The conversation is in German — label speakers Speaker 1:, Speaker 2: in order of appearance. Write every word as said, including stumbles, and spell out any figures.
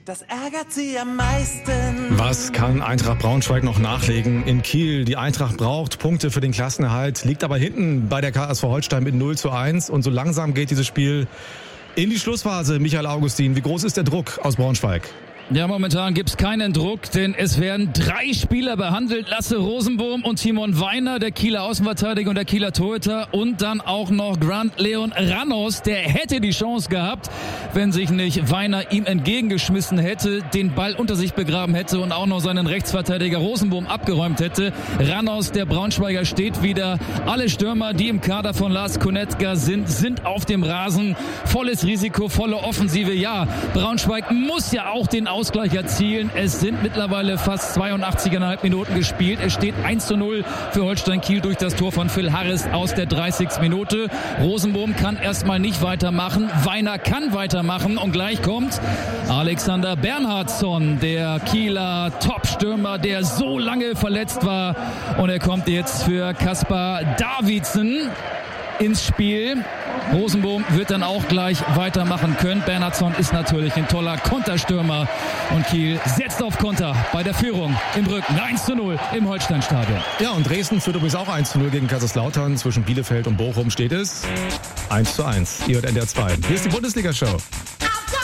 Speaker 1: Das ärgert sie am meisten.
Speaker 2: Was kann Eintracht Braunschweig noch nachlegen in Kiel? Die Eintracht braucht Punkte für den Klassenerhalt, liegt aber hinten bei der K S V Holstein mit null zu eins. Und so langsam geht dieses Spiel in die Schlussphase. Michael Augustin, wie groß ist der Druck aus Braunschweig?
Speaker 3: Ja, momentan gibt's keinen Druck, denn es werden drei Spieler behandelt. Lasse Rosenbohm und Timon Weiner, der Kieler Außenverteidiger und der Kieler Torhüter. Und dann auch noch Grant Leon Ranos, der hätte die Chance gehabt, wenn sich nicht Weiner ihm entgegengeschmissen hätte, den Ball unter sich begraben hätte und auch noch seinen Rechtsverteidiger Rosenbohm abgeräumt hätte. Ranos, der Braunschweiger, steht wieder. Alle Stürmer, die im Kader von Lars Konetka sind, sind auf dem Rasen. Volles Risiko, volle Offensive. Ja, Braunschweig muss ja auch den Ausgleich erzielen. Es sind mittlerweile fast zweiundachtzig Komma fünf Minuten gespielt. Es steht eins zu null für Holstein Kiel durch das Tor von Phil Harris aus der dreißigsten Minute. Rosenbohm kann erstmal nicht weitermachen. Weiner kann weitermachen und gleich kommt Alexander Bernhardsson, der Kieler Top-Stürmer, der so lange verletzt war. Und er kommt jetzt für Kaspar Davidsen ins Spiel. Rosenbohm wird dann auch gleich weitermachen können. Bernhardsson ist natürlich ein toller Konterstürmer und Kiel setzt auf Konter bei der Führung im Rücken. eins zu null im Holsteinstadion.
Speaker 2: Ja, und Dresden führt übrigens auch eins zu null gegen Kaiserslautern. Zwischen Bielefeld und Bochum steht es eins zu eins. Ihr hört N D R zwei. Hier ist die Bundesliga-Show.